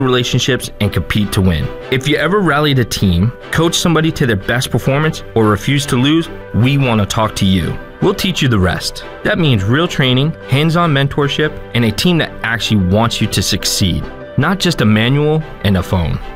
relationships, and compete to win. If you ever rallied a team, coach somebody to their best performance, or refuse to lose, we want to talk to you. We'll teach you the rest. That means real training, hands-on mentorship, and a team that actually wants you to succeed, not just a manual and a phone.